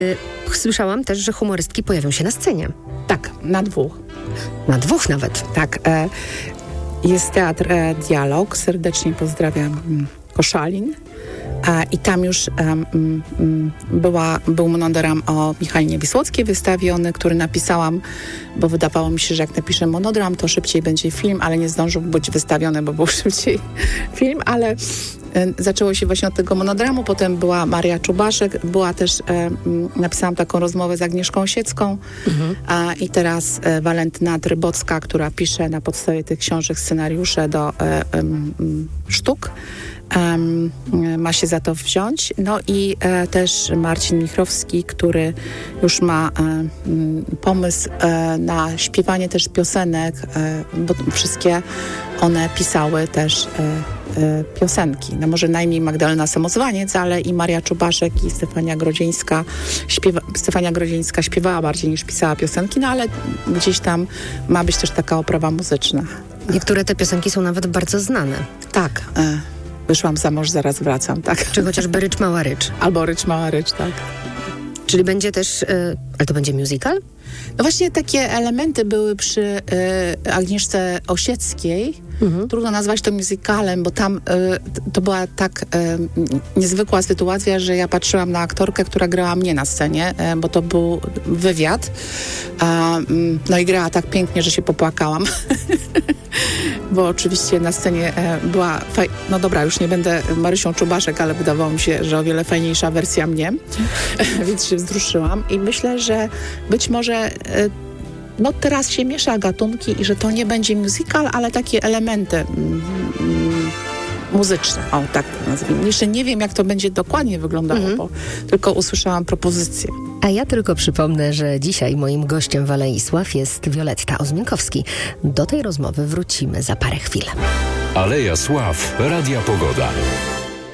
Słyszałam też, że humorystki pojawią się na scenie. Tak, na 2. Na 2 nawet. Tak, jest teatr Dialog. Serdecznie pozdrawiam Koszalin. I tam już był monodram o Michalinie Wisłockiej wystawiony, który napisałam, bo wydawało mi się, że jak napiszę monodram, to szybciej będzie film, ale nie zdążył być wystawiony, bo był szybciej film, ale zaczęło się właśnie od tego monodramu, potem była Maria Czubaszek, była też, napisałam taką rozmowę z Agnieszką Osiecką, i teraz Walentyna Trybocka, która pisze na podstawie tych książek scenariusze do sztuk. Ma się za to wziąć. No i też Marcin Michrowski, który już ma pomysł na śpiewanie też piosenek, bo wszystkie one pisały też piosenki. No może najmniej Magdalena Samozwaniec, ale i Maria Czubaszek i Stefania Grodzieńska. Stefania Grodzieńska śpiewała bardziej niż pisała piosenki, no ale gdzieś tam ma być też taka oprawa muzyczna. Niektóre te piosenki są nawet bardzo znane. Tak. Wyszłam za mąż, zaraz wracam, tak. Czy chociażby Rycz Mała Rycz. Albo Rycz Mała Rycz, tak. Czyli będzie też, ale to będzie musical? No właśnie takie elementy były przy Agnieszce Osieckiej. Trudno nazwać to musicalem, bo tam to była tak niezwykła sytuacja, że ja patrzyłam na aktorkę, która grała mnie na scenie, bo to był wywiad. No i grała tak pięknie, że się popłakałam. Bo oczywiście na scenie była... No dobra, już nie będę Marysią Czubaszek, ale wydawało mi się, że o wiele fajniejsza wersja mnie. Więc się wzruszyłam i myślę, że być może... No teraz się miesza gatunki i że to nie będzie musical, ale takie elementy muzyczne, o tak to nazwijmy. Jeszcze nie wiem, jak to będzie dokładnie wyglądało, bo tylko usłyszałam propozycję. A ja tylko przypomnę, że dzisiaj moim gościem w Alei Sław jest Wioletta Ozminkowski. Do tej rozmowy wrócimy za parę chwil. Aleja Sław, Radia Pogoda.